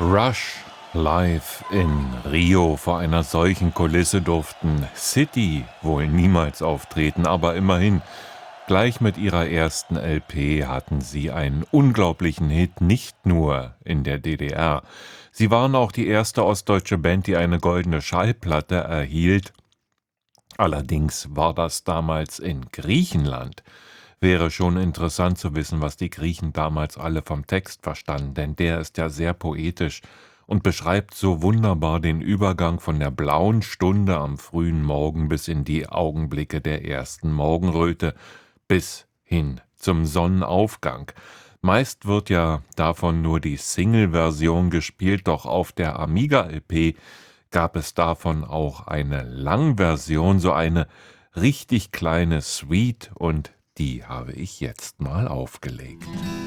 Rush live in Rio. Vor einer solchen Kulisse durften City wohl niemals auftreten, aber immerhin, gleich mit ihrer ersten LP hatten sie einen unglaublichen Hit, nicht nur in der DDR. Sie waren auch die erste ostdeutsche Band, die eine goldene Schallplatte erhielt. Allerdings war das damals in Griechenland. Wäre schon interessant zu wissen, was die Griechen damals alle vom Text verstanden, denn der ist ja sehr poetisch und beschreibt so wunderbar den Übergang von der blauen Stunde am frühen Morgen bis in die Augenblicke der ersten Morgenröte bis hin zum Sonnenaufgang. Meist wird ja davon nur die Single-Version gespielt, doch auf der Amiga-LP gab es davon auch eine Langversion, so eine richtig kleine Suite, und die habe ich jetzt mal aufgelegt.